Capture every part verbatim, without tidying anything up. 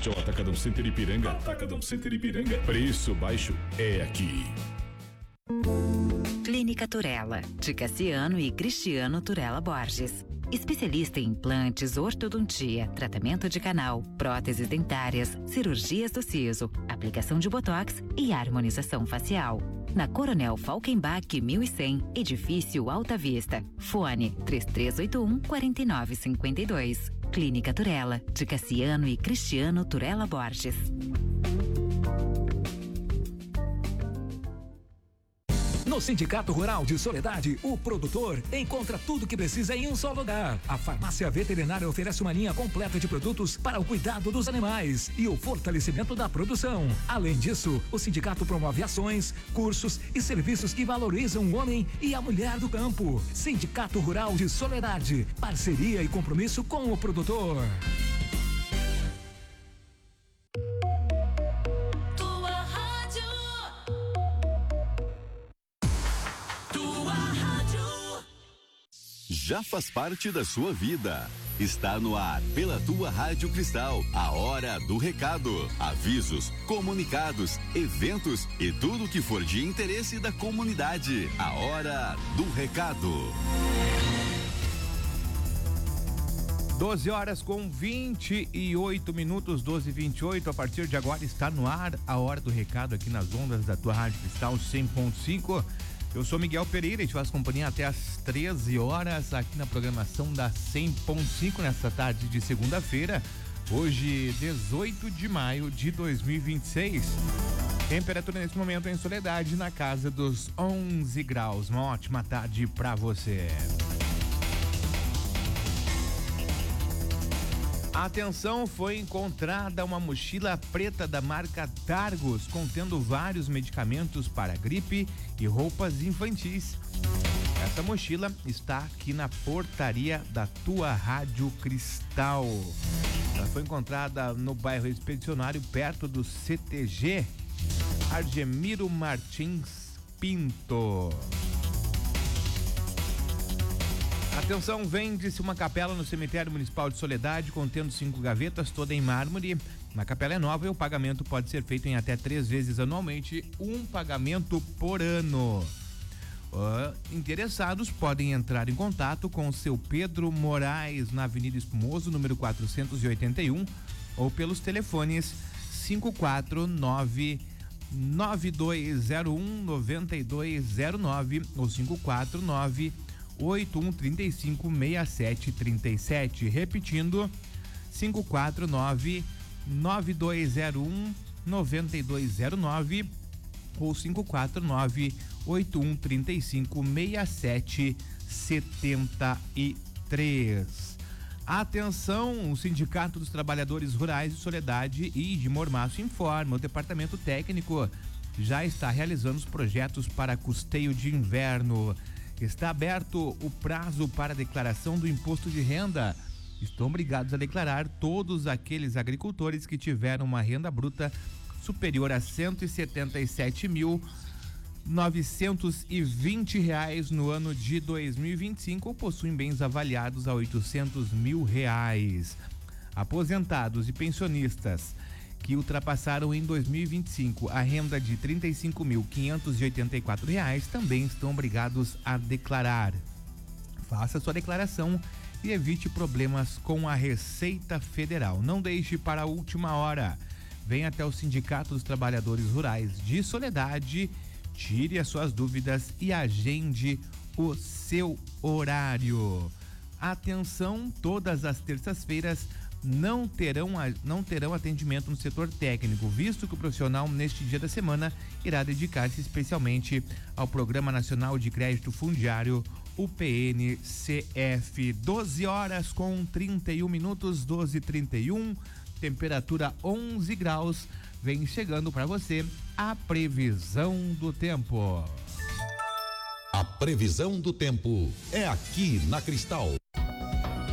este é o Atacadão Center Ipiranga. Atacadão Center Ipiranga. Preço baixo é aqui. Clínica Turella, de Cassiano e Cristiano Turella Borges. Especialista em implantes, ortodontia, tratamento de canal, próteses dentárias, cirurgias do siso, aplicação de botox e harmonização facial. Na Coronel Falkenbach mil e cem, edifício Alta Vista. Fone três três oito um, quatro nove cinco dois. Clínica Turella, de Cassiano e Cristiano Turella Borges. No Sindicato Rural de Soledade, o produtor encontra tudo que precisa em um só lugar. A farmácia veterinária oferece uma linha completa de produtos para o cuidado dos animais e o fortalecimento da produção. Além disso, o sindicato promove ações, cursos e serviços que valorizam o homem e a mulher do campo. Sindicato Rural de Soledade, parceria e compromisso com o produtor. Já faz parte da sua vida. Está no ar, pela tua Rádio Cristal, a hora do recado. Avisos, comunicados, eventos e tudo que for de interesse da comunidade. A hora do recado. doze horas com vinte e oito minutos, doze e vinte e oito. A partir de agora está no ar a hora do recado aqui nas ondas da tua Rádio Cristal cem ponto cinco. Eu sou Miguel Pereira e te faço companhia até às treze horas aqui na programação da cem ponto cinco nesta tarde de segunda-feira, hoje dezoito de maio de dois mil e vinte e seis. Temperatura nesse momento em Soledade na casa dos onze graus. Uma ótima tarde para você. Atenção, foi encontrada uma mochila preta da marca Targus contendo vários medicamentos para gripe e roupas infantis. Essa mochila está aqui na portaria da tua Rádio Cristal. Ela foi encontrada no bairro Expedicionário, perto do C T G Argemiro Martins Pinto. Atenção, vende-se uma capela no cemitério municipal de Soledade, contendo cinco gavetas, toda em mármore. Na capela é nova e o pagamento pode ser feito em até três vezes anualmente, um pagamento por ano. Uh, interessados podem entrar em contato com o seu Pedro Moraes na Avenida Espumoso, número quatrocentos e oitenta e um, ou pelos telefones cinco quatro nove, nove dois zero um, nove dois zero nove ou cinco quatro nove, oito um três cinco, seis sete três sete, repetindo cinco quatro nove, nove dois zero um, nove dois zero nove ou cinco quatro nove, oito um três cinco, seis sete sete três. Atenção, o Sindicato dos Trabalhadores Rurais de Soledade e de Mormaço informa: o departamento técnico já está realizando os projetos para custeio de inverno. Está aberto o prazo para declaração do imposto de renda. Estão obrigados a declarar todos aqueles agricultores que tiveram uma renda bruta superior a cento e setenta e sete mil, novecentos e vinte reais no ano de dois mil e vinte e cinco ou possuem bens avaliados a oitocentos mil reais. Aposentados e pensionistas que ultrapassaram em dois mil e vinte e cinco a renda de trinta e cinco mil, quinhentos e oitenta e quatro reais também estão obrigados a declarar. Faça sua declaração e evite problemas com a Receita Federal. Não deixe para a última hora. Venha até o Sindicato dos Trabalhadores Rurais de Soledade, tire as suas dúvidas e agende o seu horário. Atenção, todas as terças-feiras não terão, não terão atendimento no setor técnico, visto que o profissional neste dia da semana irá dedicar-se especialmente ao Programa Nacional de Crédito Fundiário, o P N C F. doze horas com trinta e um minutos, doze e trinta e um, temperatura onze graus. Vem chegando para você a previsão do tempo. A previsão do tempo é aqui na Cristal. Olá,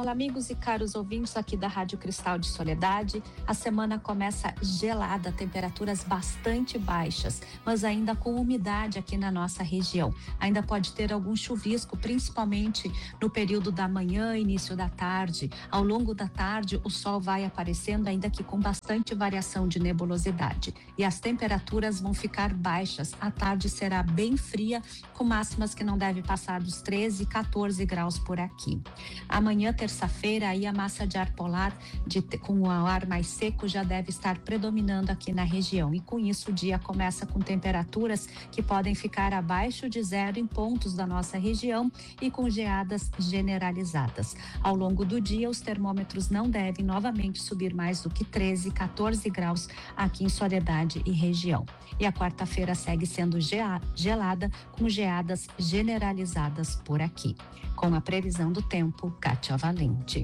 Fala, amigos e caros ouvintes aqui da Rádio Cristal de Soledade. A semana começa gelada, temperaturas bastante baixas, mas ainda com umidade aqui na nossa região. Ainda pode ter algum chuvisco, principalmente no período da manhã e início da tarde. Ao longo da tarde, o sol vai aparecendo, ainda que com bastante variação de nebulosidade. E as temperaturas vão ficar baixas. A tarde será bem fria, com máximas que não devem passar dos treze, quatorze graus por aqui. Amanhã, terça-feira, aí a massa de ar polar de, com o ar mais seco já deve estar predominando aqui na região. E com isso o dia começa com temperaturas que podem ficar abaixo de zero em pontos da nossa região e com geadas generalizadas. Ao longo do dia, os termômetros não devem novamente subir mais do que treze, quatorze graus aqui em Soledade e região. E a quarta-feira segue sendo gelada, com geadas generalizadas por aqui. Com a previsão do tempo, Kátia Valente.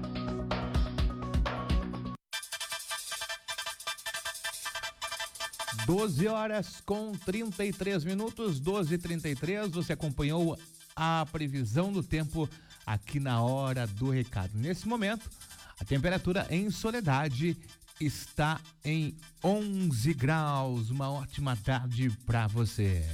doze horas com trinta e três minutos, doze e trinta e três. Você acompanhou a previsão do tempo aqui na Hora do Recado. Nesse momento, a temperatura em Soledade está em onze graus. Uma ótima tarde para você.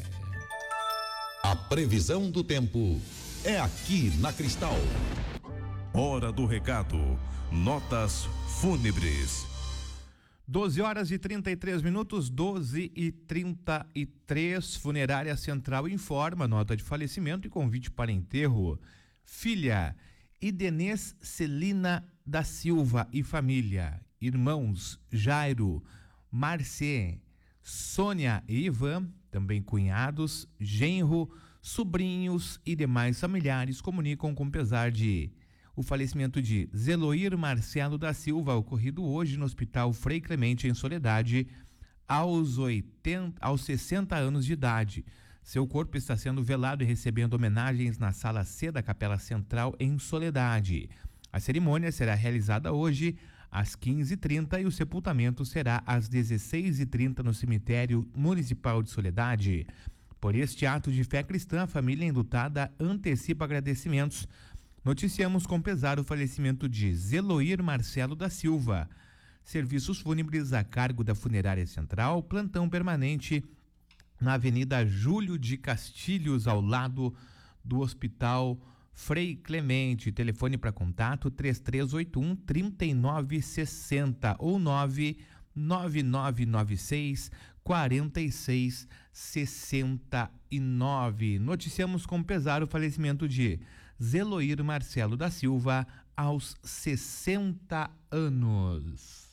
A previsão do tempo é aqui na Cristal. Hora do Recado. Notas fúnebres. doze horas e trinta e três minutos, doze e trinta e três. Funerária Central informa nota de falecimento e convite para enterro. Filha Idenês Celina da Silva e família. Irmãos Jairo, Marcê, Sônia e Ivan, também cunhados, genro, sobrinhos e demais familiares comunicam com pesar de o falecimento de Zeloir Marcelo da Silva, ocorrido hoje no Hospital Frei Clemente, em Soledade, aos, oitenta, aos sessenta anos de idade. Seu corpo está sendo velado e recebendo homenagens na Sala C da Capela Central, em Soledade. A cerimônia será realizada hoje às quinze e trinta e o sepultamento será às dezesseis e trinta no Cemitério Municipal de Soledade. Por este ato de fé cristã, a família enlutada antecipa agradecimentos. Noticiamos com pesar o falecimento de Zeloir Marcelo da Silva. Serviços fúnebres a cargo da Funerária Central, plantão permanente na Avenida Júlio de Castilhos, ao lado do Hospital Frei Clemente. Telefone para contato três três oito um, três nove seis zero ou nove nove nove nove seis, quatro seis seis nove. Noticiamos com pesar o falecimento de Zeloir Marcelo da Silva aos sessenta anos.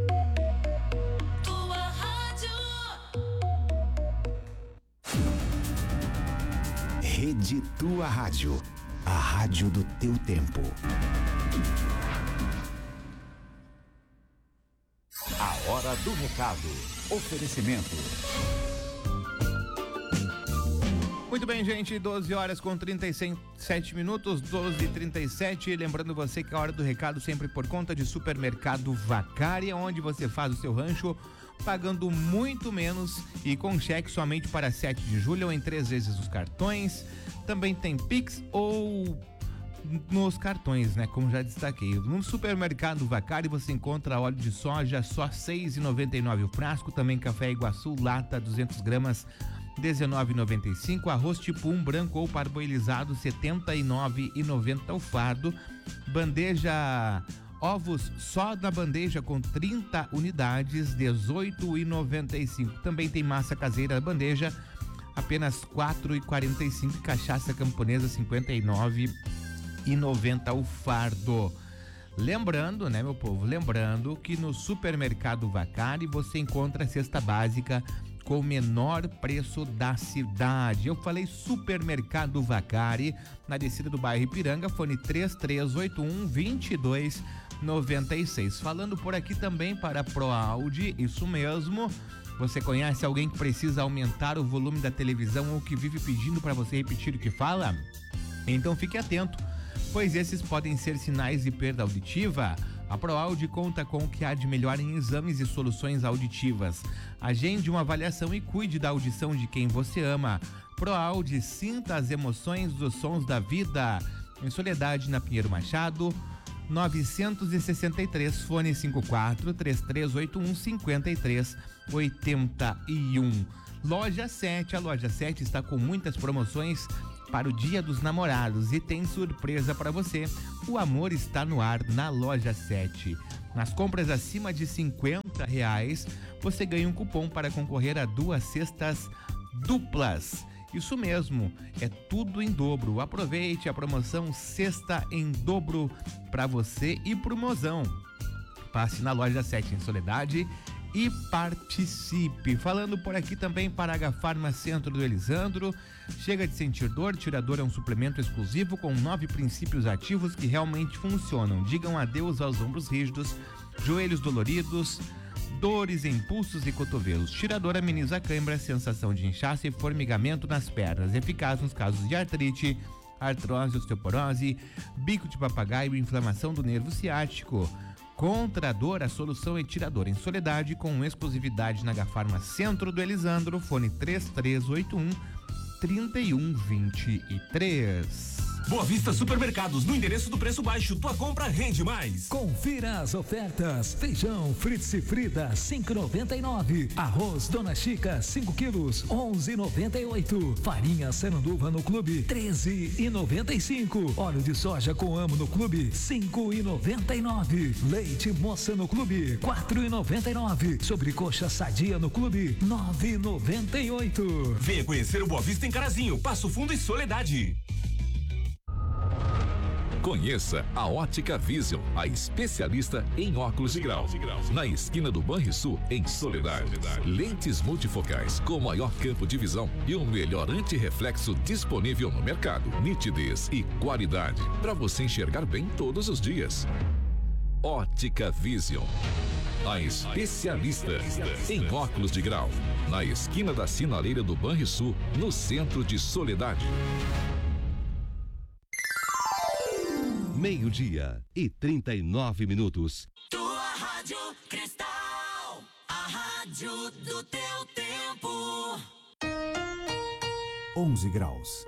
Tua rádio. Rede Tua Rádio. A rádio do teu tempo. A Hora do Recado. Oferecimento. Muito bem, gente, doze horas com trinta e sete minutos, doze e trinta e sete. Lembrando você que a Hora do Recado sempre por conta de Supermercado Vacari, onde você faz o seu rancho pagando muito menos e com cheque somente para sete de julho ou em três vezes os cartões. Também tem Pix ou nos cartões, né? Como já destaquei. No Supermercado Vacari você encontra óleo de soja só seis reais e noventa e nove centavos o frasco, também café Iguaçu lata duzentas gramas dezenove reais e noventa e cinco centavos, arroz tipo um branco ou parboilizado setenta e nove reais e noventa centavos o fardo, bandeja ovos só na bandeja com trinta unidades dezoito reais e noventa e cinco centavos. Também tem massa caseira bandeja apenas quatro reais e quarenta e cinco centavos, cachaça camponesa cinquenta e nove reais e noventa centavos o fardo. Lembrando, né, meu povo, lembrando que no Supermercado Vacari você encontra a cesta básica com o menor preço da cidade. Eu falei Supermercado Vacari, na descida do bairro Ipiranga, fone três três oito um, dois dois nove seis. Falando por aqui também para ProAudio, isso mesmo. Você conhece alguém que precisa aumentar o volume da televisão ou que vive pedindo para você repetir o que fala? Então fique atento, pois esses podem ser sinais de perda auditiva. A ProAudio conta com o que há de melhor em exames e soluções auditivas. Agende uma avaliação e cuide da audição de quem você ama. ProAudio, sinta as emoções dos sons da vida. Em Soledade, na Pinheiro Machado, novecentos e sessenta e três, fone cinco quatro três três oito um cinco três oito um. Loja sete, a Loja sete está com muitas promoções para o Dia dos Namorados e tem surpresa para você. O amor está no ar na Loja sete. Nas compras acima de cinquenta reais, você ganha um cupom para concorrer a duas cestas duplas. Isso mesmo, é tudo em dobro. Aproveite a promoção Sexta em Dobro para você e pro mozão. Passe na Loja sete em Soledade e participe. Falando por aqui também para H Farma Centro do Elisandro. Chega de sentir dor, Tirador é um suplemento exclusivo com nove princípios ativos que realmente funcionam. Digam adeus aos ombros rígidos, joelhos doloridos, dores em pulsos e cotovelos. Tirador ameniza a cãibra, sensação de inchaço e formigamento nas pernas. Eficaz nos casos de artrite, artrose, osteoporose, bico de papagaio e inflamação do nervo ciático. Contra a dor, a solução é Tirador em Soledade, com exclusividade na H Farma Centro do Elisandro, fone três três oito um, três um dois três. Boa Vista Supermercados, no endereço do preço baixo, tua compra rende mais. Confira as ofertas: feijão Fritz e Frida cinco e noventa e nove, arroz Dona Chica cinco quilos onze e noventa e oito, farinha Saranduva no Clube treze e noventa e cinco, óleo de soja com Amo no Clube cinco e noventa e nove, leite Moça no Clube quatro e noventa e nove, sobrecoxa Sadia no Clube nove e noventa e oito. Venha conhecer o Boa Vista em Carazinho, Passo Fundo e Soledade. Conheça a Ótica Vision, a especialista em óculos de grau. Na esquina do Banrisul, em Soledade. Lentes multifocais com maior campo de visão e o melhor antirreflexo disponível no mercado. Nitidez e qualidade para você enxergar bem todos os dias. Ótica Vision, a especialista em óculos de grau. Na esquina da sinaleira do Banrisul, no centro de Soledade. Meio-dia e trinta e nove minutos. Tua Rádio Cristal, a rádio do teu tempo. onze graus.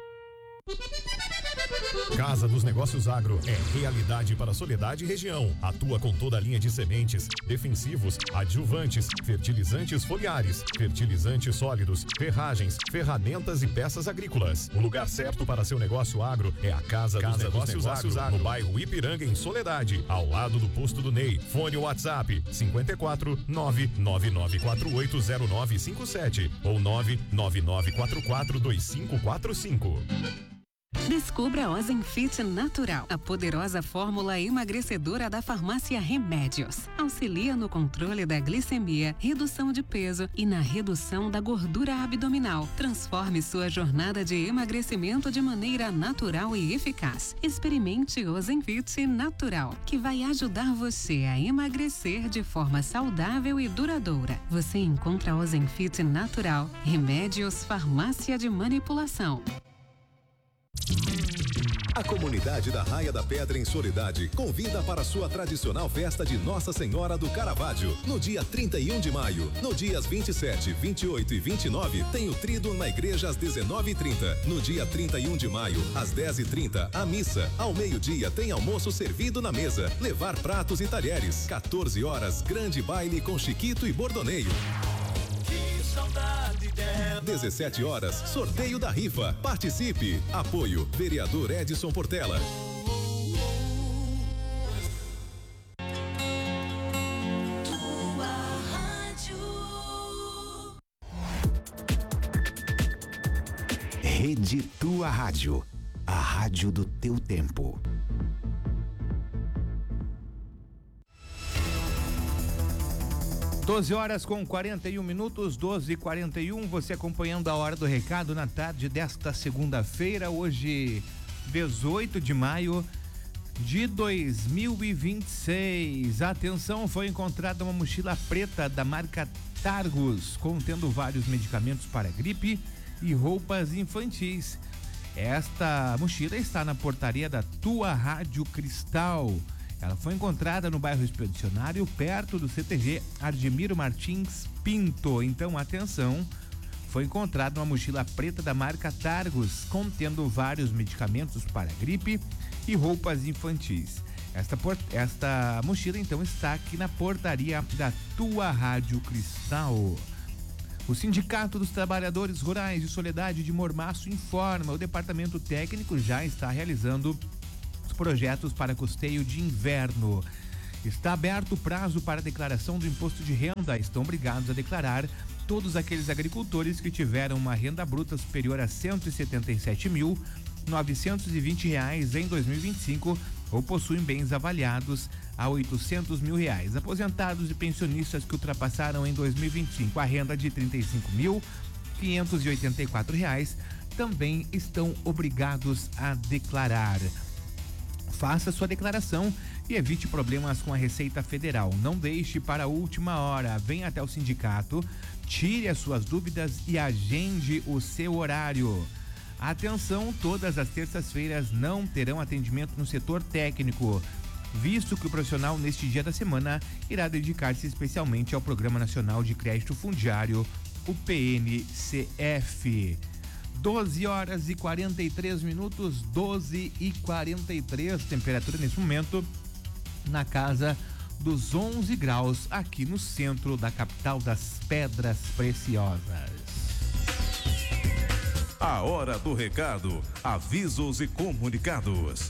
Casa dos Negócios Agro é realidade para Soledade e região. Atua com toda a linha de sementes, defensivos, adjuvantes, fertilizantes foliares, fertilizantes sólidos, ferragens, ferramentas e peças agrícolas. O lugar certo para seu negócio agro é a Casa, Casa dos, Negócios, dos Negócios Agro, no bairro Ipiranga, em Soledade, ao lado do posto do Ney. Fone WhatsApp cinco quatro nove nove nove quatro oito zero nove cinco sete ou nove nove nove quatro quatro dois cinco quatro cinco. Descubra a Ozemfit Natural, a poderosa fórmula emagrecedora da farmácia Remédios. Auxilia no controle da glicemia, redução de peso e na redução da gordura abdominal. Transforme sua jornada de emagrecimento de maneira natural e eficaz. Experimente Ozemfit Natural, que vai ajudar você a emagrecer de forma saudável e duradoura. Você encontra Ozemfit Natural, Remédios Farmácia de Manipulação. A comunidade da Raia da Pedra em Soledade convida para a sua tradicional festa de Nossa Senhora do Caravaggio, no dia trinta e um de maio. No dias vinte e sete, vinte e oito e vinte e nove, tem o Tríduo na igreja às dezenove e trinta. No dia trinta e um de maio, às dez e trinta, a missa. Ao meio-dia tem almoço servido na mesa, levar pratos e talheres. quatorze horas, grande baile com Chiquito e Bordoneio. dezessete horas, sorteio da rifa. Participe. Apoio, vereador Edson Portela. Rede Tua Rádio, a rádio do teu tempo. doze horas com quarenta e um minutos, doze e quarenta e um, você acompanhando a Hora do Recado na tarde desta segunda-feira, hoje dezoito de maio de dois mil e vinte e seis. Atenção, foi encontrada uma mochila preta da marca Targus, contendo vários medicamentos para gripe e roupas infantis. Esta mochila está na portaria da Tua Rádio Cristal. Ela foi encontrada no bairro Expedicionário, perto do C T G Ardemiro Martins Pinto. Então, atenção, foi encontrada uma mochila preta da marca Targus, contendo vários medicamentos para gripe e roupas infantis. Esta, por, esta mochila então está aqui na portaria da tua Rádio Cristal. O Sindicato dos Trabalhadores Rurais de Soledade de Mormaço informa: o departamento técnico já está realizando os projetos para custeio de inverno. Está aberto o prazo para declaração do imposto de renda. Estão obrigados a declarar todos aqueles agricultores que tiveram uma renda bruta superior a cento e setenta e sete mil novecentos e vinte reais em dois mil e vinte e cinco ou possuem bens avaliados a oitocentos mil reais. Aposentados e pensionistas que ultrapassaram em dois mil e vinte e cinco a renda de trinta e cinco mil quinhentos e oitenta e quatro reais também estão obrigados a declarar. Faça sua declaração e evite problemas com a Receita Federal. Não deixe para a última hora. Venha até o sindicato, tire as suas dúvidas e agende o seu horário. Atenção, todas as terças-feiras não terão atendimento no setor técnico, visto que o profissional neste dia da semana irá dedicar-se especialmente ao Programa Nacional de Crédito Fundiário, o P N C F. doze horas e quarenta e três minutos, doze e quarenta e três, temperatura nesse momento na casa dos onze graus aqui no centro da capital das Pedras Preciosas. A hora do recado, avisos e comunicados.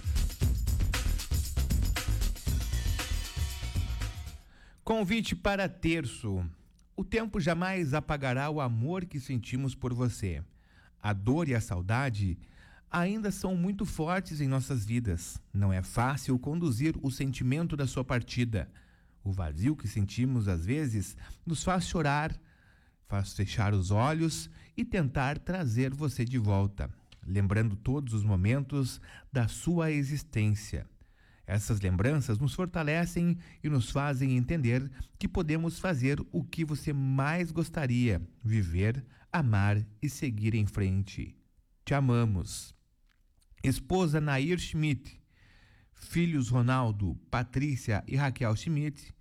Convite para terço. O tempo jamais apagará o amor que sentimos por você. A dor e a saudade ainda são muito fortes em nossas vidas. Não é fácil conduzir o sentimento da sua partida. O vazio que sentimos às vezes nos faz chorar, faz fechar os olhos e tentar trazer você de volta, lembrando todos os momentos da sua existência. Essas lembranças nos fortalecem e nos fazem entender que podemos fazer o que você mais gostaria: viver, amar e seguir em frente. Te amamos. Esposa Nair Schmidt, filhos Ronaldo, Patrícia e Raquel Schmidt,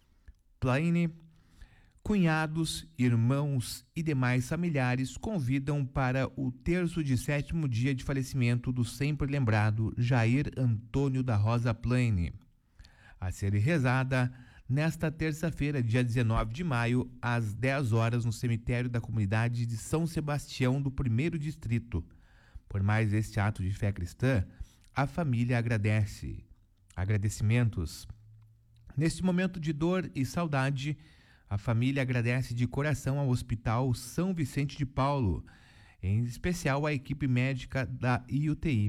Plaine, cunhados, irmãos e demais familiares convidam para o terço de sétimo dia de falecimento do sempre lembrado Jair Antônio da Rosa Plaine, a ser rezada nesta terça-feira, dia dezenove de maio, às dez horas, no cemitério da comunidade de São Sebastião do primeiro Distrito. Por mais este ato de fé cristã, a família agradece. Agradecimentos. Neste momento de dor e saudade, a família agradece de coração ao Hospital São Vicente de Paulo, em especial à equipe médica da I U T I,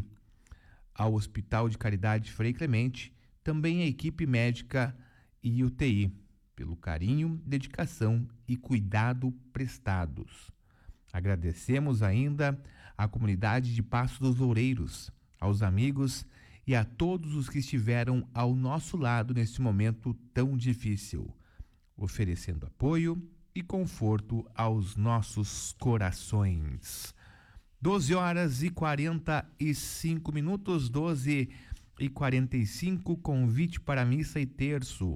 ao Hospital de Caridade Frei Clemente, também à equipe médica I U T I, pelo carinho, dedicação e cuidado prestados. Agradecemos ainda à comunidade de Passo dos Loureiros, aos amigos e a todos os que estiveram ao nosso lado nesse momento tão difícil, oferecendo apoio e conforto aos nossos corações. doze horas e quarenta e cinco minutos, doze e quarenta e cinco, convite para missa e terço.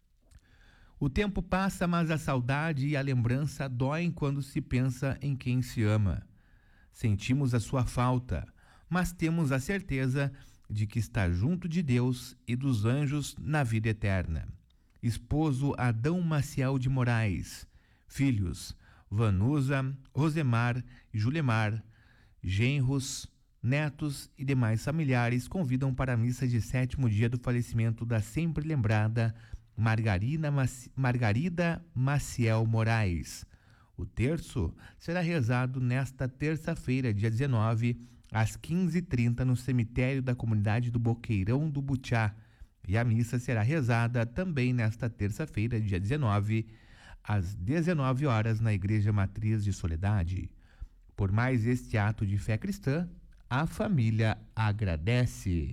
O tempo passa, mas a saudade e a lembrança doem quando se pensa em quem se ama. Sentimos a sua falta, mas temos a certeza de que está junto de Deus e dos anjos na vida eterna. Esposo Adão Maciel de Moraes, filhos Vanusa, Rosemar e Julemar, genros, netos e demais familiares convidam para a missa de sétimo dia do falecimento da sempre lembrada Margarida, Maci... Margarida Maciel Moraes. O terço será rezado nesta terça-feira, dia dezenove, às quinze e trinta, no cemitério da comunidade do Boqueirão do Butiá. E a missa será rezada também nesta terça-feira, dia dezenove, às dezenove horas, na Igreja Matriz de Soledade. Por mais este ato de fé cristã, a família agradece.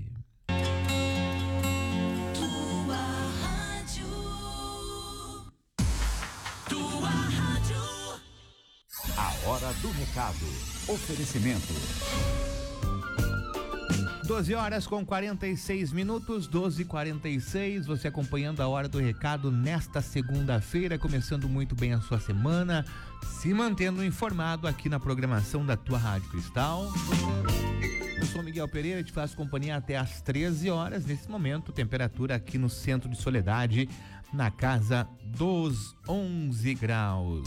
Tua rádio. Tua rádio. A hora do recado. Oferecimento. doze horas com quarenta e seis minutos, doze e quarenta e seis, você acompanhando a Hora do Recado nesta segunda-feira, começando muito bem a sua semana, se mantendo informado aqui na programação da tua Rádio Cristal. Eu sou Miguel Pereira, te faço companhia até às treze horas. Nesse momento, temperatura aqui no centro de Soledade, na casa dos onze graus.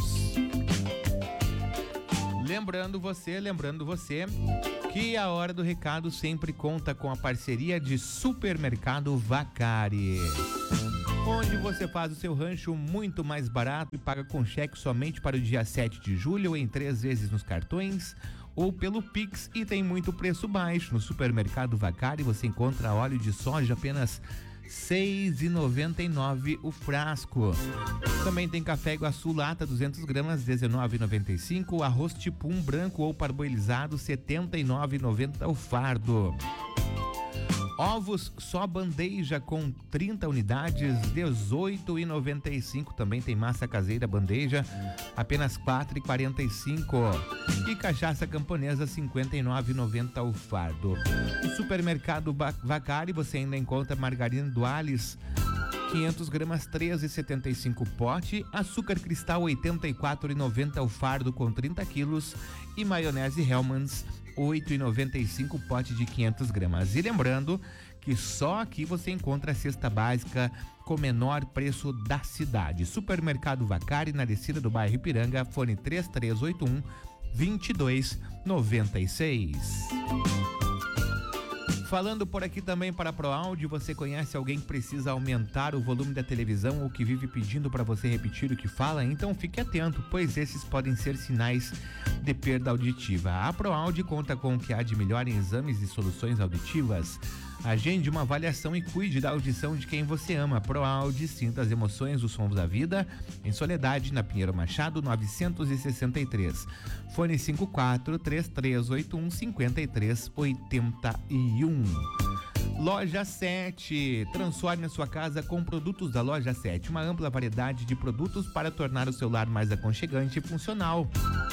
Lembrando você, lembrando você que a Hora do Recado sempre conta com a parceria de Supermercado Vacari, onde você faz o seu rancho muito mais barato e paga com cheque somente para o dia sete de julho, ou em três vezes nos cartões ou pelo Pix, e tem muito preço baixo. No Supermercado Vacari você encontra óleo de soja apenas seis reais e noventa e nove centavos o frasco. Também tem café Iguaçu lata duzentas gramas, dezenove reais e noventa e cinco centavos. Arroz tipum branco ou parboilizado, setenta e nove reais e noventa centavos o fardo. Ovos só bandeja com trinta unidades, dezoito reais e noventa e cinco centavos. Também tem massa caseira bandeja, apenas quatro reais e quarenta e cinco centavos. E cachaça camponesa, cinquenta e nove reais e noventa centavos o fardo. No Supermercado Vacari você ainda encontra margarina Duales, quinhentas gramas, treze reais e setenta e cinco centavos pote. Açúcar cristal, oitenta e quatro reais e noventa centavos o fardo com trinta quilos. E maionese Hellmann's, oito reais e noventa e cinco centavos pote de quinhentas gramas. E lembrando que só aqui você encontra a cesta básica com menor preço da cidade. Supermercado Vacari, na descida do bairro Ipiranga, fone três três oito um, dois dois nove seis. Falando por aqui também para a ProAudio, você conhece alguém que precisa aumentar o volume da televisão ou que vive pedindo para você repetir o que fala? Então fique atento, pois esses podem ser sinais de perda auditiva. A ProAudio conta com o que há de melhor em exames e soluções auditivas. Agende uma avaliação e cuide da audição de quem você ama. ProAudio, sinta as emoções dos sons da vida, em Soledade, na Pinheiro Machado, novecentos e sessenta e três. Fone cinco quatro, três três oito um, cinco três oito um. Loja sete, transforme a sua casa com produtos da Loja sete, uma ampla variedade de produtos para tornar o seu lar mais aconchegante e funcional.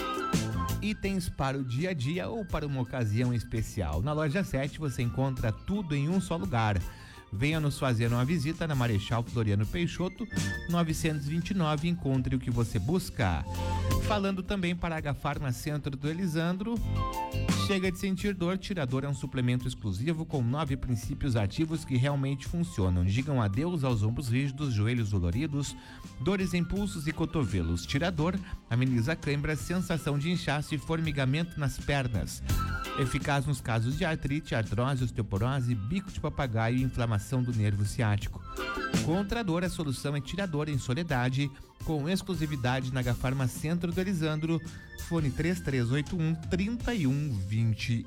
Itens para o dia a dia ou para uma ocasião especial. Na Loja sete você encontra tudo em um só lugar. Venha nos fazer uma visita na Marechal Floriano Peixoto, novecentos e vinte e nove, encontre o que você busca. Falando também para a Agafarma Centro do Elisandro, chega de sentir dor, Tirador é um suplemento exclusivo com nove princípios ativos que realmente funcionam. Digam adeus aos ombros rígidos, joelhos doloridos, dores em pulsos e cotovelos. Tirador ameniza câimbras, sensação de inchaço e formigamento nas pernas. Eficaz nos casos de artrite, artrose, osteoporose, bico de papagaio e inflamação do nervo ciático. Contra a dor, a solução é Tirador em Soledade, com exclusividade na Agafarma Centro do Elisandro. Fone três três oito um, três um dois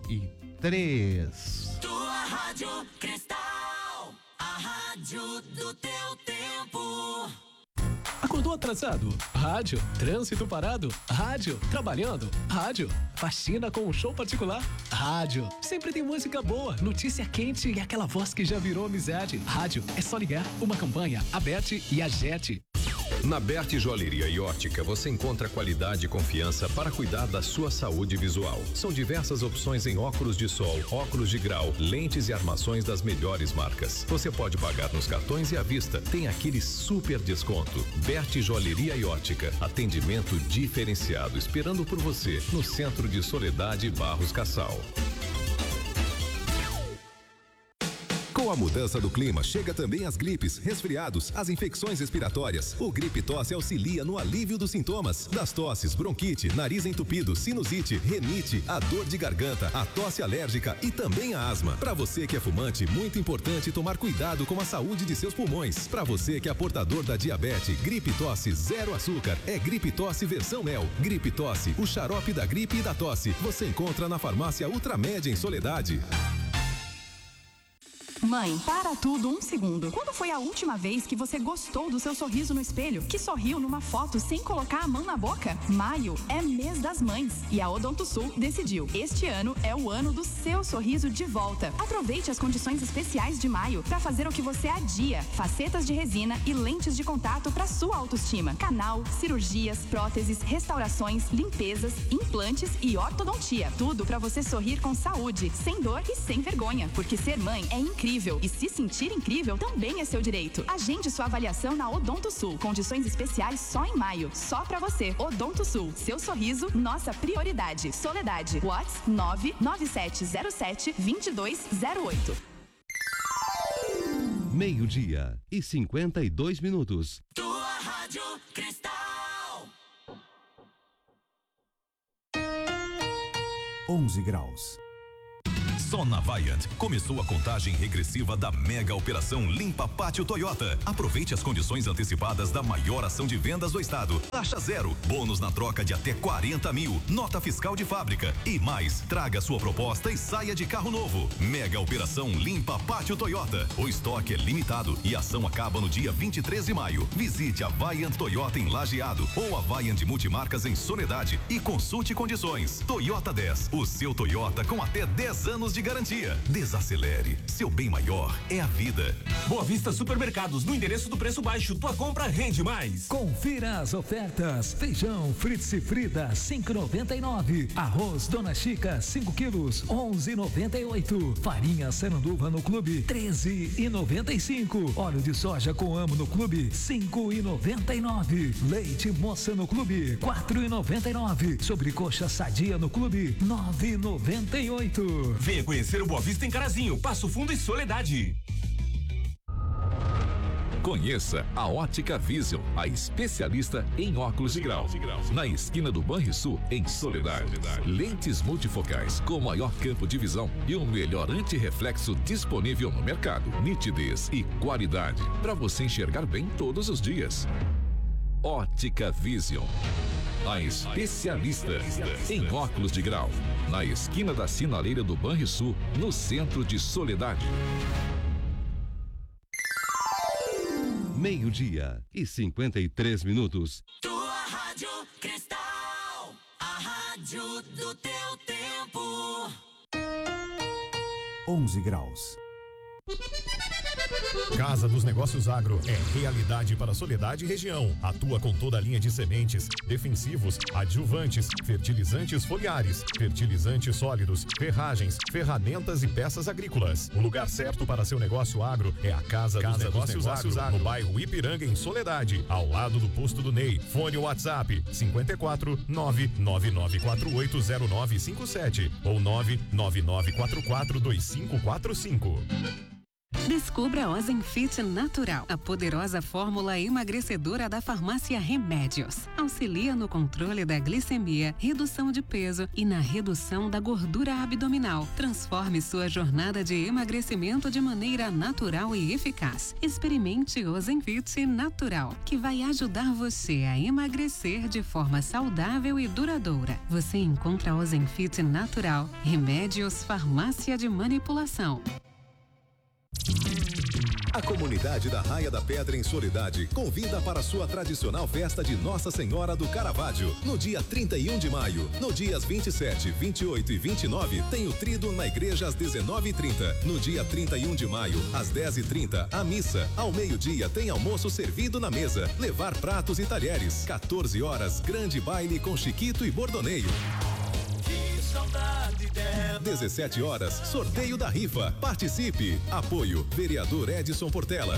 três. Tua Rádio Cristal, a rádio do teu tempo. Acordou atrasado? Rádio. Trânsito parado? Rádio. Trabalhando? Rádio. Faxina com um show particular? Rádio. Sempre tem música boa, notícia quente e aquela voz que já virou amizade. Rádio. É só ligar. Uma campanha, a Bete e a Jet. Na Berti Joalheria e Ótica você encontra qualidade e confiança para cuidar da sua saúde visual. São diversas opções em óculos de sol, óculos de grau, lentes e armações das melhores marcas. Você pode pagar nos cartões e à vista. Tem aquele super desconto. Berti Joalheria e Ótica. Atendimento diferenciado esperando por você no centro de Soledade, Barros Cassal. Com a mudança do clima, chega também as gripes, resfriados, as infecções respiratórias. O Gripe Tosse auxilia no alívio dos sintomas das tosses, bronquite, nariz entupido, sinusite, renite, a dor de garganta, a tosse alérgica e também a asma. Para você que é fumante, muito importante tomar cuidado com a saúde de seus pulmões. Para você que é portador da diabetes, Gripe Tosse zero açúcar é Gripe Tosse versão mel. Gripe Tosse, o xarope da gripe e da tosse. Você encontra na farmácia Ultramédia em Soledade. Mãe, para tudo um segundo. Quando foi a última vez que você gostou do seu sorriso no espelho? Que sorriu numa foto sem colocar a mão na boca? Maio é mês das mães e a Odontosul decidiu. Este ano é o ano do seu sorriso de volta. Aproveite as condições especiais de maio para fazer o que você adia. Facetas de resina e lentes de contato para sua autoestima. Canal, cirurgias, próteses, restaurações, limpezas, implantes e ortodontia. Tudo para você sorrir com saúde, sem dor e sem vergonha. Porque ser mãe é incrível. incrível. E se sentir incrível também é seu direito. Agende sua avaliação na Odonto Sul. Condições especiais só em maio. Só pra você. Odonto Sul. Seu sorriso, nossa prioridade. Soledade. WhatsApp nove nove sete zero sete dois dois zero oito. Meio-dia e cinquenta e dois minutos. Tua Rádio Cristal. onze graus. Só na Vaiant começou a contagem regressiva da mega operação Limpa Pátio Toyota. Aproveite as condições antecipadas da maior ação de vendas do estado. Taxa zero, bônus na troca de até quarenta mil, nota fiscal de fábrica e mais. Traga sua proposta e saia de carro novo. Mega operação Limpa Pátio Toyota. O estoque é limitado e a ação acaba no dia vinte e três de maio. Visite a Vaiant Toyota em Lajeado ou a Vaiant Multimarcas em Soledade e consulte condições. Toyota dez, o seu Toyota com até dez anos de garantia. Desacelere. Seu bem maior é a vida. Boa Vista Supermercados, no endereço do preço baixo. Tua compra rende mais. Confira as ofertas. Feijão Fritz e Frida, cinco e noventa e nove. Arroz Dona Chica, cinco quilos, onze e noventa e oito. Farinha Saranduva no Clube, treze e noventa e cinco. Óleo de soja com amo no Clube, cinco e noventa e nove. Leite Moça no Clube, quatro e noventa e nove. Sobrecoxa Sadia no Clube, nove e noventa e oito. Venha conhecer o Boa Vista em Carazinho, Passo Fundo e Soledade. Conheça a Ótica Vision, a especialista em óculos de grau. Na esquina do Banrisul, em Soledade. Lentes multifocais com maior campo de visão e o melhor antirreflexo disponível no mercado. Nitidez e qualidade para você enxergar bem todos os dias. Ótica Vision, a especialista em óculos de grau. Na esquina da sinaleira do Banrisul, no centro de Soledade. Meio-dia e cinquenta e três minutos. Tua Rádio Cristal, a rádio do teu tempo. onze graus. Casa dos Negócios Agro é realidade para Soledade e região. Atua com toda a linha de sementes, defensivos, adjuvantes, fertilizantes foliares, fertilizantes sólidos, ferragens, ferramentas e peças agrícolas. O lugar certo para seu negócio agro é a Casa, Casa dos Negócios, Negócios Agro, agro, no bairro Ipiranga, em Soledade, ao lado do posto do Ney. Fone WhatsApp cinquenta e quatro, nove nove nove quatro oito zero nove cinco sete ou nove nove nove quatro quatro dois cinco quatro cinco. Descubra a Ozemfit Natural, a poderosa fórmula emagrecedora da farmácia Remédios. Auxilia no controle da glicemia, redução de peso e na redução da gordura abdominal. Transforme sua jornada de emagrecimento de maneira natural e eficaz. Experimente Ozemfit Natural, que vai ajudar você a emagrecer de forma saudável e duradoura. Você encontra Ozemfit Natural, Remédios Farmácia de Manipulação. A comunidade da Raia da Pedra em Soledade convida para sua tradicional festa de Nossa Senhora do Caravaggio, no dia trinta e um de maio. No dias vinte e sete, vinte e oito e vinte e nove, tem o tríduo na igreja às dezenove e trinta. No dia trinta e um de maio, às dez e trinta, a missa. Ao meio-dia, tem almoço servido na mesa. Levar pratos e talheres. quatorze horas, grande baile com Chiquito e Bordoneio. dezessete horas, sorteio da rifa. Participe. Apoio, vereador Edson Portela.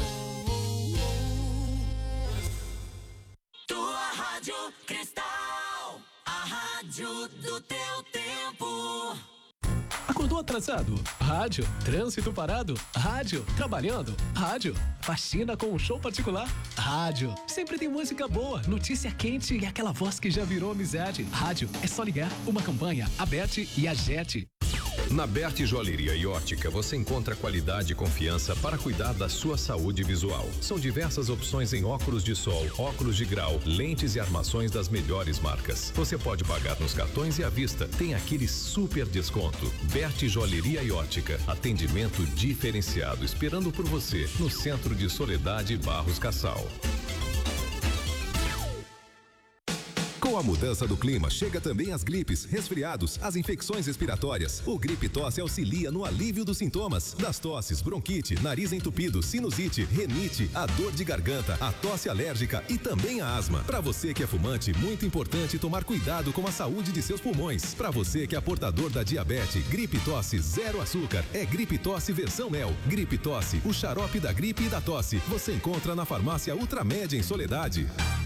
Tua Rádio Cristal, a rádio do teu tempo. Acordou atrasado? Rádio. Trânsito parado? Rádio. Trabalhando? Rádio. Faxina com um show particular? Rádio. Sempre tem música boa, notícia quente e aquela voz que já virou amizade. Rádio. É só ligar. Uma campanha, a Bert e a Jet. Na Berti Joalheria e Ótica você encontra qualidade e confiança para cuidar da sua saúde visual. São diversas opções em óculos de sol, óculos de grau, lentes e armações das melhores marcas. Você pode pagar nos cartões e à vista. Tem aquele super desconto. Berti Joalheria e Ótica. Atendimento diferenciado esperando por você no centro de Soledade, Barros Cassal. Com a mudança do clima, chega também as gripes, resfriados, as infecções respiratórias. O Gripe Tosse auxilia no alívio dos sintomas das tosses, bronquite, nariz entupido, sinusite, renite, a dor de garganta, a tosse alérgica e também a asma. Para você que é fumante, muito importante tomar cuidado com a saúde de seus pulmões. Para você que é portador da diabetes, Gripe Tosse zero açúcar é Gripe Tosse versão mel. Gripe Tosse, o xarope da gripe e da tosse. Você encontra na farmácia Ultramed em Soledade.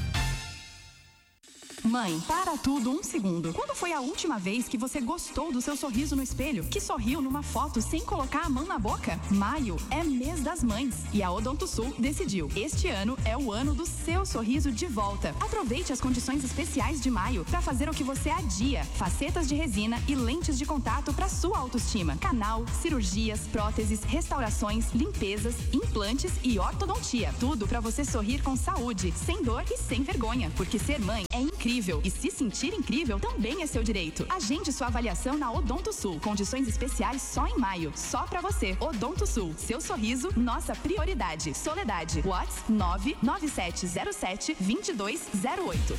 Mãe, para tudo um segundo. Quando foi a última vez que você gostou do seu sorriso no espelho? Que sorriu numa foto sem colocar a mão na boca? Maio é mês das mães e a Odontosul decidiu. Este ano é o ano do seu sorriso de volta. Aproveite as condições especiais de maio para fazer o que você adia. Facetas de resina e lentes de contato para sua autoestima. Canal, cirurgias, próteses, restaurações, limpezas, implantes e ortodontia. Tudo para você sorrir com saúde, sem dor e sem vergonha. Porque ser mãe é incrível. E se sentir incrível também é seu direito. Agende sua avaliação na Odontosul. Condições especiais só em maio. Só pra você. Odontosul. Seu sorriso, nossa prioridade. Soledade. WhatsApp nove nove sete zero sete dois dois zero oito.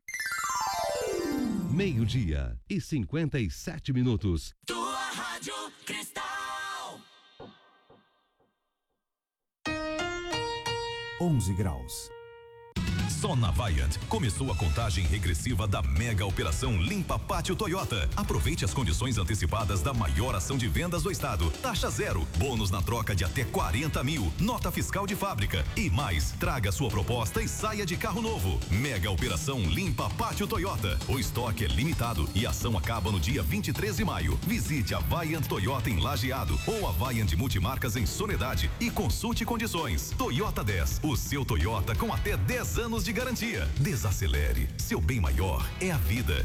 Meio-dia e cinquenta e sete minutos. Tua Rádio Cristal. onze graus. Só na Vaiant começou a contagem regressiva da mega operação Limpa Pátio Toyota. Aproveite as condições antecipadas da maior ação de vendas do estado. Taxa zero, bônus na troca de até quarenta mil, nota fiscal de fábrica e mais. Traga sua proposta e saia de carro novo. Mega operação Limpa Pátio Toyota. O estoque é limitado e a ação acaba no dia vinte e três de maio. Visite a Vaiant Toyota em Lajeado ou a Vaiant Multimarcas em Soledade e consulte condições. Toyota dez, o seu Toyota com até dez anos de garantia. Desacelere. Seu bem maior é a vida.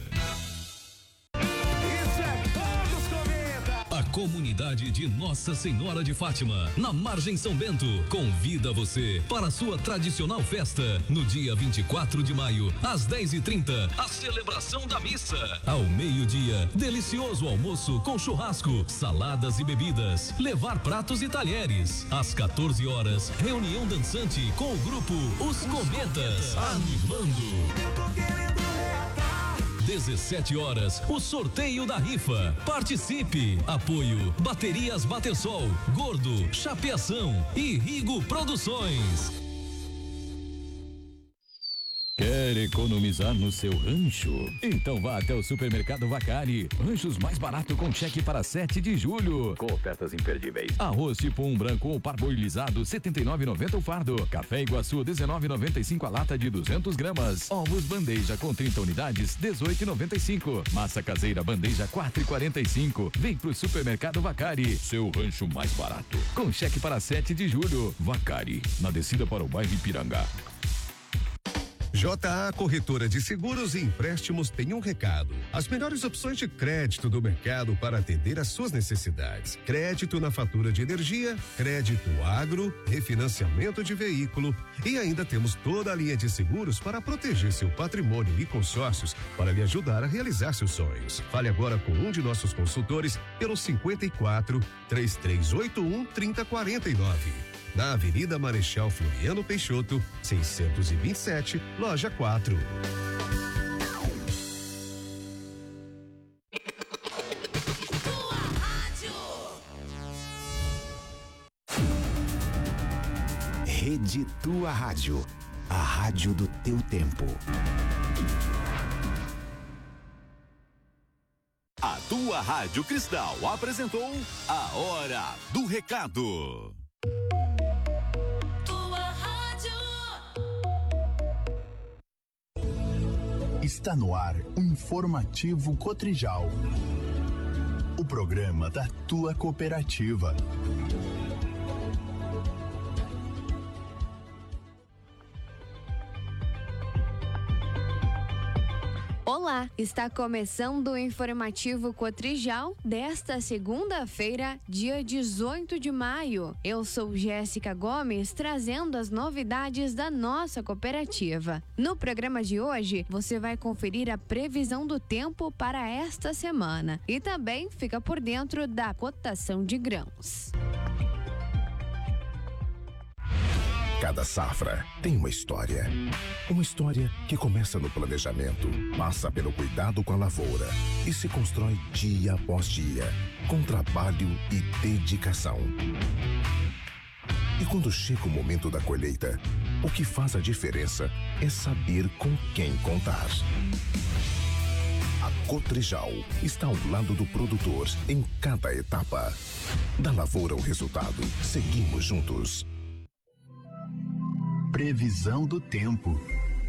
A comunidade de Nossa Senhora de Fátima, na Margem São Bento, convida você para a sua tradicional festa no dia vinte e quatro de maio, às dez e trinta, a celebração da missa. Ao meio-dia, delicioso almoço com churrasco, saladas e bebidas, levar pratos e talheres. Às quatorze horas, reunião dançante com o grupo Os Cometas, animando. dezessete horas, o sorteio da rifa. Participe. Apoio Baterias Batersol, Gordo, Chapeação e Rigo Produções. Quer economizar no seu rancho? Então vá até o Supermercado Vacari. Ranchos mais barato com cheque para sete de julho. Com ofertas imperdíveis. Arroz tipo um branco ou parboilizado, setenta e nove reais e noventa centavos o fardo. Café Iguaçu, dezenove reais e noventa e cinco centavos a lata de duzentas gramas. Ovos bandeja com trinta unidades, dezoito reais e noventa e cinco centavos. Massa caseira bandeja, quatro reais e quarenta e cinco centavos. Vem pro Supermercado Vacari. Seu rancho mais barato. Com cheque para sete de julho. Vacari, na descida para o bairro Ipiranga. J A Corretora de Seguros e Empréstimos tem um recado. As melhores opções de crédito do mercado para atender às suas necessidades. Crédito na fatura de energia, crédito agro, refinanciamento de veículo e ainda temos toda a linha de seguros para proteger seu patrimônio e consórcios para lhe ajudar a realizar seus sonhos. Fale agora com um de nossos consultores pelo cinquenta e quatro, três três oito um, trinta quarenta e nove. Na Avenida Marechal Floriano Peixoto, seiscentos e vinte e sete, loja quatro. Rede Tua Rádio, a rádio do teu tempo. A Tua Rádio Cristal apresentou a Hora do Recado. Está no ar o Informativo Cotrijal, o programa da tua cooperativa. Olá, está começando o Informativo Cotrijal desta segunda-feira, dia dezoito de maio. Eu sou Jéssica Gomes, trazendo as novidades da nossa cooperativa. No programa de hoje, você vai conferir a previsão do tempo para esta semana e também fica por dentro da cotação de grãos. Cada safra tem uma história. Uma história que começa no planejamento, passa pelo cuidado com a lavoura e se constrói dia após dia, com trabalho e dedicação. E quando chega o momento da colheita, o que faz a diferença é saber com quem contar. A Cotrijal está ao lado do produtor em cada etapa. Da lavoura ao resultado, seguimos juntos. Previsão do tempo.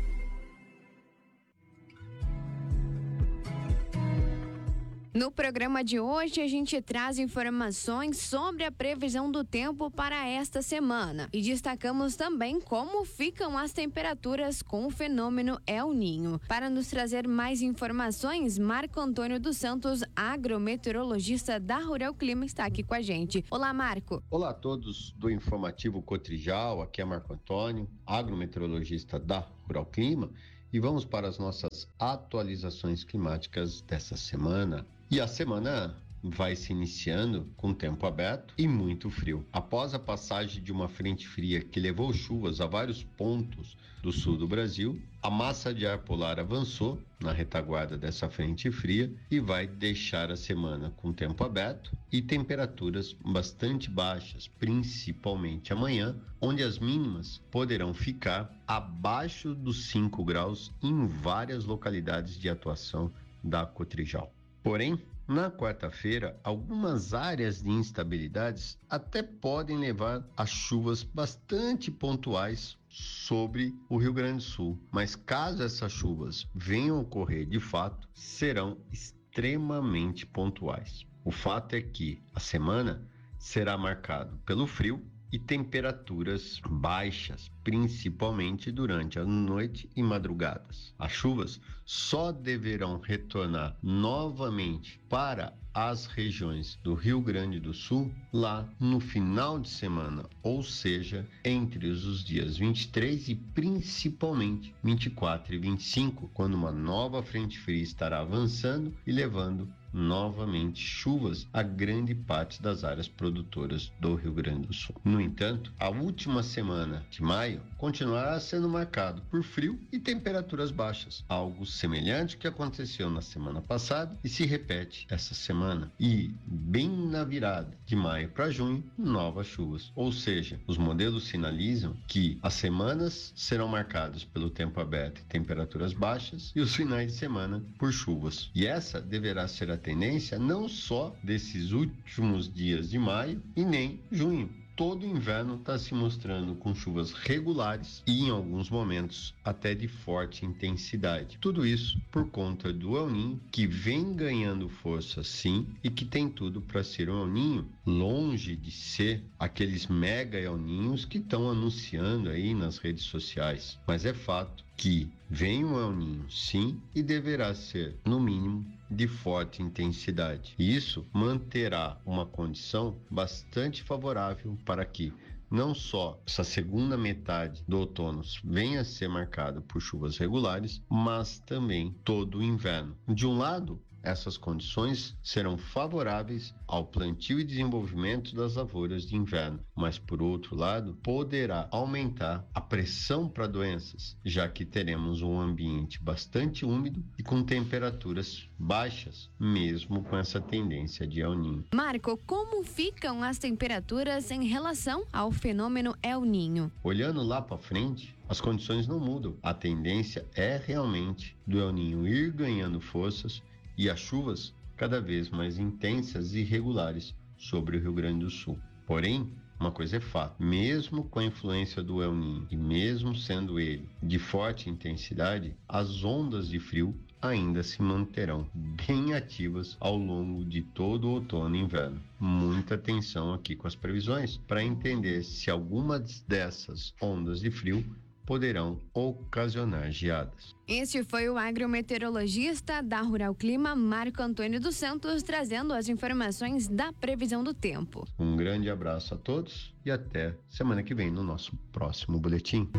No programa de hoje, a gente traz informações sobre a previsão do tempo para esta semana. E destacamos também como ficam as temperaturas com o fenômeno El Ninho. Para nos trazer mais informações, Marco Antônio dos Santos, agrometeorologista da Rural Clima, está aqui com a gente. Olá, Marco. Olá a todos do Informativo Cotrijal, aqui é Marco Antônio, agrometeorologista da Rural Clima. E vamos para as nossas atualizações climáticas dessa semana. E a semana vai se iniciando com tempo aberto e muito frio. Após a passagem de uma frente fria que levou chuvas a vários pontos do sul do Brasil, a massa de ar polar avançou na retaguarda dessa frente fria e vai deixar a semana com tempo aberto e temperaturas bastante baixas, principalmente amanhã, onde as mínimas poderão ficar abaixo dos cinco graus em várias localidades de atuação da Cotrijal. Porém, na quarta-feira, algumas áreas de instabilidades até podem levar a chuvas bastante pontuais sobre o Rio Grande do Sul. Mas caso essas chuvas venham a ocorrer de fato, serão extremamente pontuais. O fato é que a semana será marcada pelo frio e temperaturas baixas, principalmente durante a noite e madrugadas. As chuvas só deverão retornar novamente para as regiões do Rio Grande do Sul lá no final de semana, ou seja, entre os dias vinte e três e principalmente vinte e quatro e vinte e cinco, quando uma nova frente fria estará avançando e levando novamente chuvas a grande parte das áreas produtoras do Rio Grande do Sul. No entanto, a última semana de maio continuará sendo marcado por frio e temperaturas baixas, algo semelhante ao que aconteceu na semana passada e se repete essa semana. E bem na virada de maio para junho, novas chuvas. Ou seja, os modelos sinalizam que as semanas serão marcadas pelo tempo aberto e temperaturas baixas e os finais de semana por chuvas. E essa deverá ser a tendência não só desses últimos dias de maio e nem junho. Todo o inverno está se mostrando com chuvas regulares e, em alguns momentos, até de forte intensidade. Tudo isso por conta do El Ninho, que vem ganhando força sim e que tem tudo para ser um El Ninho, longe de ser aqueles mega El Ninhos que estão anunciando aí nas redes sociais. Mas é fato que vem um El Ninho sim e deverá ser, no mínimo, de forte intensidade. E isso manterá uma condição bastante favorável para que não só essa segunda metade do outono venha a ser marcada por chuvas regulares, mas também todo o inverno. De um lado, essas condições serão favoráveis ao plantio e desenvolvimento das lavouras de inverno, mas por outro lado, poderá aumentar a pressão para doenças, já que teremos um ambiente bastante úmido e com temperaturas baixas, mesmo com essa tendência de El Ninho. Marco, como ficam as temperaturas em relação ao fenômeno El Ninho? Olhando lá para frente, as condições não mudam. A tendência é realmente do El Ninho ir ganhando forças e as chuvas cada vez mais intensas e irregulares sobre o Rio Grande do Sul. Porém, uma coisa é fato, mesmo com a influência do El Ninho e mesmo sendo ele de forte intensidade, as ondas de frio ainda se manterão bem ativas ao longo de todo o outono e inverno. Muita atenção aqui com as previsões para entender se algumas dessas ondas de frio poderão ocasionar geadas. Este foi o agrometeorologista da Rural Clima, Marco Antônio dos Santos, trazendo as informações da previsão do tempo. Um grande abraço a todos e até semana que vem no nosso próximo boletim.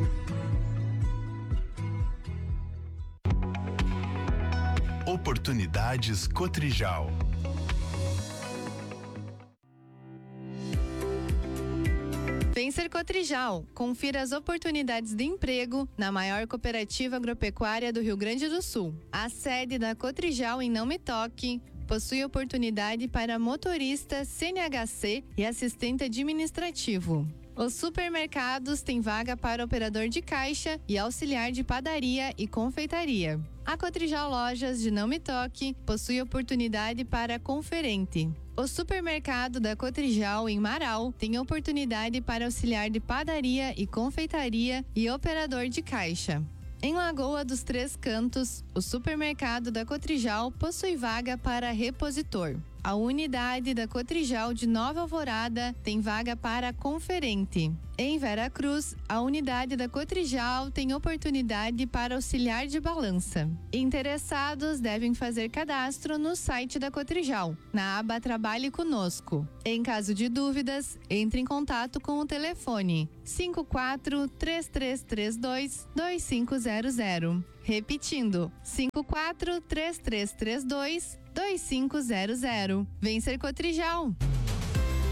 Oportunidades Cotrijal. Vem Vencer Cotrijal. Confira as oportunidades de emprego na maior cooperativa agropecuária do Rio Grande do Sul. A sede da Cotrijal em Não Me Toque possui oportunidade para motorista, C N H C e assistente administrativo. Os supermercados têm vaga para operador de caixa e auxiliar de padaria e confeitaria. A Cotrijal Lojas de Não Me Toque possui oportunidade para conferente. O supermercado da Cotrijal em Marau tem oportunidade para auxiliar de padaria e confeitaria e operador de caixa. Em Lagoa dos Três Cantos, o supermercado da Cotrijal possui vaga para repositor. A unidade da Cotrijal de Nova Alvorada tem vaga para conferente. Em Vera Cruz, a unidade da Cotrijal tem oportunidade para auxiliar de balança. Interessados devem fazer cadastro no site da Cotrijal, na aba Trabalhe Conosco. Em caso de dúvidas, entre em contato com o telefone cinco quatro, três três três dois, dois cinco zero zero. Repetindo, cinco quatro, três três três dois, dois cinco zero zero. Vencer Cotrijal.